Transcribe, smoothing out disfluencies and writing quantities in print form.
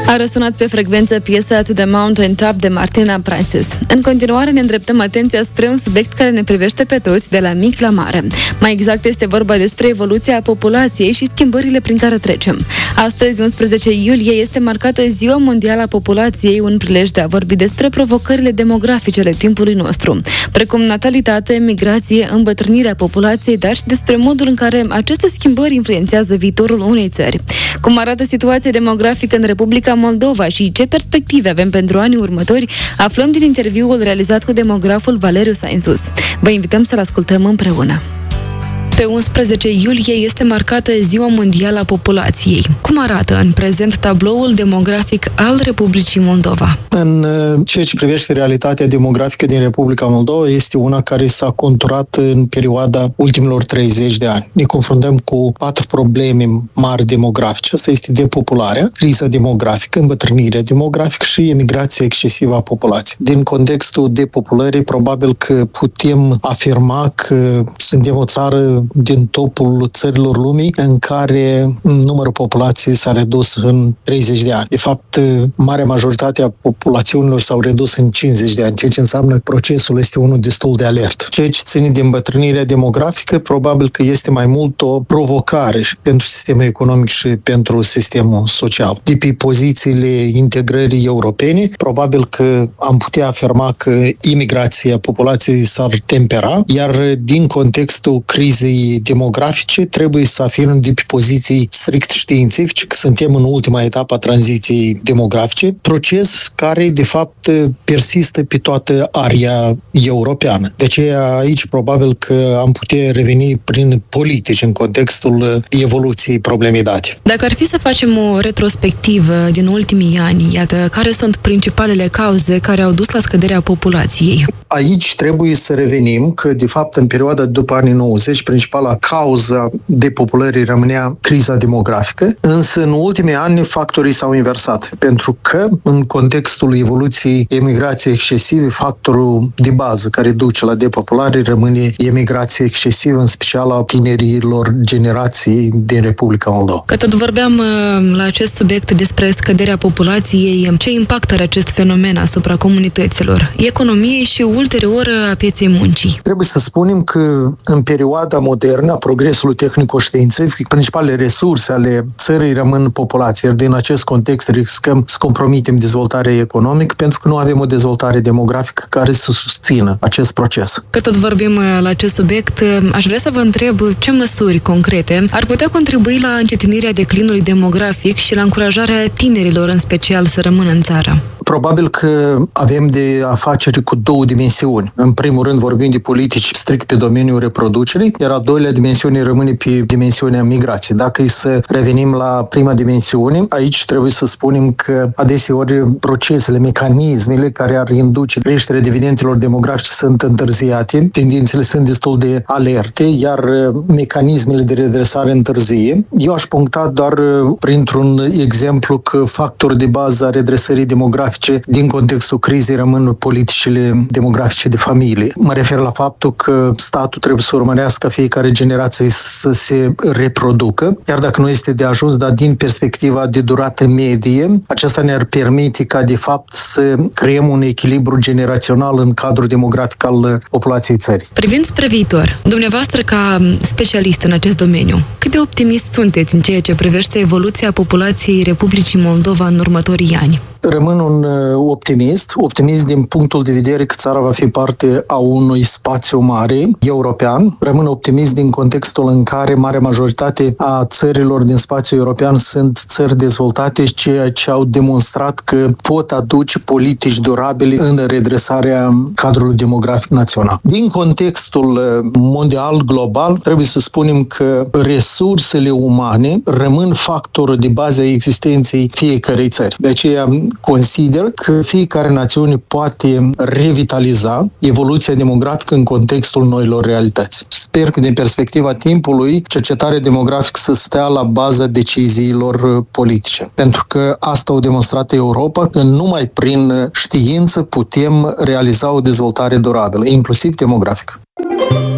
A răsunat pe frecvență piesa To the Mountain Top de Martina Princess. În continuare ne îndreptăm atenția spre un subiect care ne privește pe toți, de la mic la mare. Mai exact este vorba despre evoluția populației și schimbările prin care trecem. Astăzi, 11 iulie, este marcată Ziua Mondială a Populației, un prilej de a vorbi despre provocările demografice ale timpului nostru, precum natalitate, migrație, îmbătrânirea populației, dar și despre modul în care aceste schimbări influențează viitorul unei țări. Cum arată situația demografică în Republica Moldova și ce perspective avem pentru anii următori, aflăm din interviul realizat cu demograful Valeriu Sainzus. Vă invităm să-l ascultăm împreună. Pe 11 iulie este marcată Ziua Mondială a Populației. Cum arată în prezent tabloul demografic al Republicii Moldova? În ceea ce privește realitatea demografică din Republica Moldova, este una care s-a conturat în perioada ultimilor 30 de ani. Ne confruntăm cu 4 probleme mari demografice. Asta este depopularea, criza demografică, îmbătrânirea demografică și emigrația excesivă a populației. Din contextul depopulării, probabil că putem afirma că suntem o țară din topul țărilor lumii în care numărul populației s-a redus în 30 de ani. De fapt, marea majoritate a populațiunilor s-au redus în 50 de ani, ceea ce înseamnă că procesul este unul destul de alert. Ceea ce ține de îmbătrânirea demografică, probabil că este mai mult o provocare și pentru sistemul economic și pentru sistemul social. De pe pozițiile integrării europene, probabil că am putea afirma că imigrația populației s-ar tempera, iar din contextul crizei demografice trebuie să afirmăm de pe poziții strict științifice că suntem în ultima etapă a tranziției demografice, proces care de fapt persistă pe toată area europeană. De aceea aici probabil că am putea reveni prin politici în contextul evoluției problemei date. Dacă ar fi să facem o retrospectivă din ultimii ani, iată, care sunt principalele cauze care au dus la scăderea populației? Aici trebuie să revenim că de fapt în perioada după anii 90 principala cauza depopulării rămânea criza demografică, însă în ultimii ani factorii s-au inversat, pentru că în contextul evoluției emigrației excesive, factorul de bază care duce la depopulare rămâne emigrația excesivă, în special a tinerilor generații din Republica Moldova. Că tot vorbeam la acest subiect despre scăderea populației, ce impact are acest fenomen asupra comunităților, economiei și ulterior a pieței muncii? Trebuie să spunem că în perioada modernă a progresului tehnico-științific, principalele resurse ale țării rămân populația. Din acest context riscăm să compromitem dezvoltarea economică pentru că nu avem o dezvoltare demografică care să susțină acest proces. Că tot vorbim la acest subiect, aș vrea să vă întreb ce măsuri concrete ar putea contribui la încetinirea declinului demografic și la încurajarea tinerilor în special să rămână în țară. Probabil că avem de a face cu două dimensiuni. În primul rând vorbim de politici strict pe domeniul reproducerii, iar a doilea dimensiune rămâne pe dimensiunea migrației. Dacă e să revenim la prima dimensiune, aici trebuie să spunem că adeseori procesele, mecanismele care ar induce creșterea dividendelor demografice sunt întârziate, tendințele sunt destul de alerte, iar mecanismele de redresare întârzie. Eu aș puncta doar printr-un exemplu că factorul de bază a redresării demografice din contextul crizei rămân politicile demografice de familie. Mă refer la faptul că statul trebuie să urmărească fiecare generație să se reproducă, iar dacă nu este de ajuns, dar din perspectiva de durată medie, aceasta ne-ar permite ca de fapt să creăm un echilibru generațional în cadrul demografic al populației țării. Privind spre viitor, dumneavoastră ca specialist în acest domeniu, cât de optimist sunteți în ceea ce privește evoluția populației Republicii Moldova în următorii ani? Rămân un optimist din punctul de vedere că țara va fi parte a unui spațiu mare european. Rămân optimist din contextul în care marea majoritate a țărilor din spațiul european sunt țări dezvoltate, ceea ce au demonstrat că pot aduce politici durabile în redresarea cadrului demografic național. Din contextul mondial, global, trebuie să spunem că resursele umane rămân factorul de bază a existenței fiecărei țări. De aceea consider că fiecare națiune poate revitaliza evoluția demografică în contextul noilor realități. Sper că din perspectiva timpului, cercetarea demografică să stea la baza deciziilor politice. Pentru că asta a demonstrat Europa, că numai prin știință putem realiza o dezvoltare durabilă, inclusiv demografică.